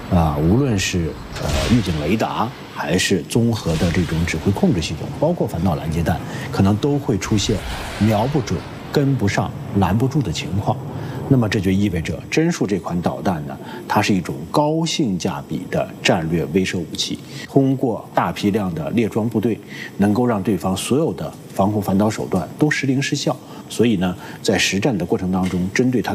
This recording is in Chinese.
无论是预警雷达，还是综合的这种指挥控制系统，包括反导拦截弹，可能都会出现瞄不准、跟不上、拦不住的情况。那么这就意味着真数这款导弹呢，它是一种高性价比的战略威慑武器，通过大批量的列装部队，能够让对方所有的防空反导手段都时灵时效。所以呢，在实战的过程当中，针对它